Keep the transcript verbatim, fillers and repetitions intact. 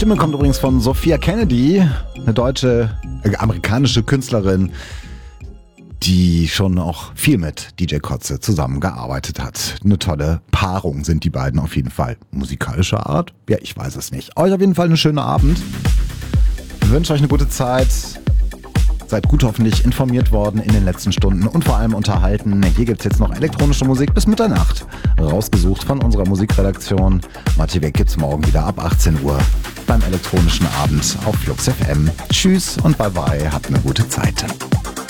Stimme kommt übrigens von Sophia Kennedy, eine deutsche, äh, amerikanische Künstlerin, die schon auch viel mit D J Kotze zusammengearbeitet hat. Eine tolle Paarung sind die beiden auf jeden Fall. Musikalischer Art? Ja, ich weiß es nicht. Euch auf jeden Fall einen schönen Abend. Ich wünsche euch eine gute Zeit. Seid gut hoffentlich informiert worden in den letzten Stunden und vor allem unterhalten. Hier gibt es jetzt noch elektronische Musik bis Mitternacht. Rausgesucht von unserer Musikredaktion. Marty Weg gibt's morgen wieder ab achtzehn Uhr beim elektronischen Abend auf Flux F M. Tschüss und bye bye. Habt eine gute Zeit.